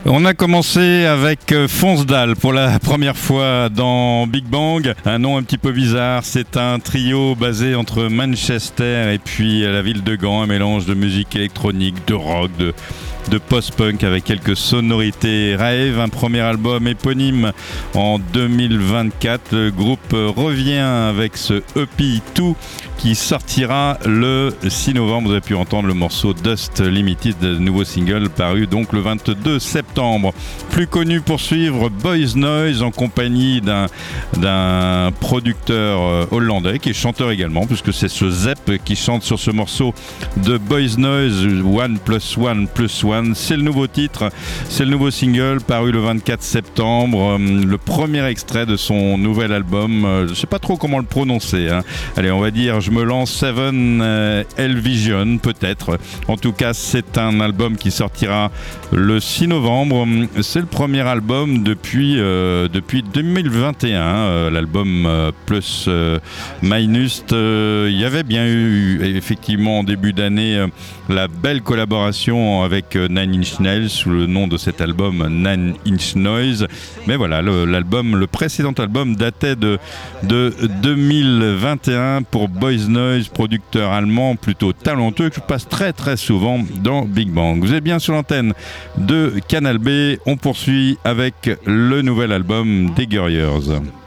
On a commencé avec Fonsdal pour la première fois dans Big Bang. Un nom un petit peu bizarre, c'est un trio basé entre Manchester et puis la ville de Gand, un mélange de musique électronique, de rock, de post-punk avec quelques sonorités rave. Un premier album éponyme en 2024. Le groupe revient avec ce EP 2 qui sortira le 6 novembre. Vous avez pu entendre le morceau Dust Limited, le nouveau single paru donc le 22 septembre. Plus connu pour suivre Boys Noise en compagnie d'un producteur hollandais qui est chanteur également, puisque c'est ce Zepp qui chante sur ce morceau de Boys Noise, 1+1+1. C'est le nouveau titre, c'est le nouveau single paru le 24 septembre, le premier extrait de son nouvel album. Je ne sais pas trop comment le prononcer, hein. Allez, on va dire je me lance, Seven L-Vision peut-être. En tout cas, c'est un album qui sortira le 6 novembre. C'est le premier album depuis 2021. L'album Plus Minus. Il y avait bien eu effectivement en début d'année la belle collaboration avec Nine Inch Nails sous le nom de cet album Nine Inch Noise. Mais voilà, le précédent album datait de 2021 pour Boys Noise, producteur allemand plutôt talentueux que je passe très très souvent dans Big Bang. Vous êtes bien sur l'antenne de Canal B. On poursuit avec le nouvel album des Guerriers.